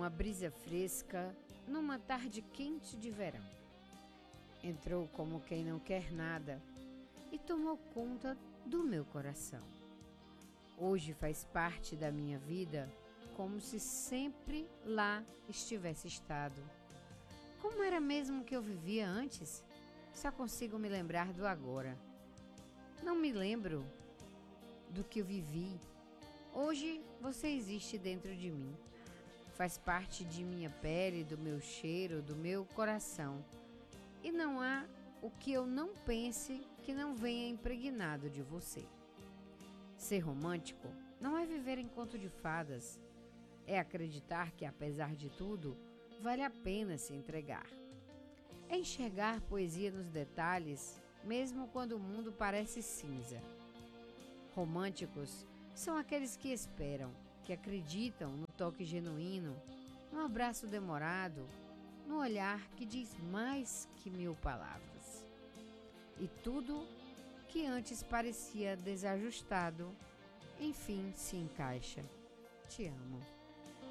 uma brisa fresca numa tarde quente de verão. Entrou como quem não quer nada e tomou conta do meu coração. Hoje faz parte da minha vida como se sempre lá estivesse estado. Como era mesmo que eu vivia antes? Só consigo me lembrar do agora. Não me lembro do que eu vivi. Hoje você existe dentro de mim. Faz parte de minha pele, do meu cheiro, do meu coração. E não há o que eu não pense que não venha impregnado de você. Ser romântico não é viver em conto de fadas. É acreditar que, apesar de tudo, vale a pena se entregar. É enxergar poesia nos detalhes, mesmo quando o mundo parece cinza. Românticos são aqueles que esperam, que acreditam no toque genuíno, no abraço demorado, no olhar que diz mais que 1000 palavras. E tudo que antes parecia desajustado, enfim se encaixa. Te amo.